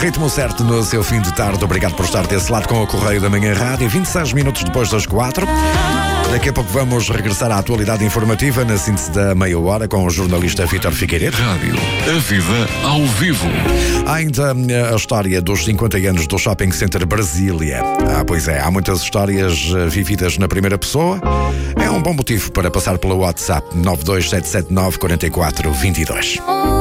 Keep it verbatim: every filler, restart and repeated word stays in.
ritmo certo no seu fim de tarde. Obrigado por estar desse lado com o Correio da Manhã Rádio. vinte e seis minutos depois das quatro. Daqui a pouco vamos regressar à atualidade informativa na síntese da meia hora com o jornalista Vítor Figueiredo. Rádio, a vida ao vivo. Há ainda a história dos cinquenta anos do Shopping Center Brasília. Ah, pois é, há muitas histórias vividas na primeira pessoa. É um bom motivo para passar pelo WhatsApp nove dois sete sete nove quatro quatro dois dois.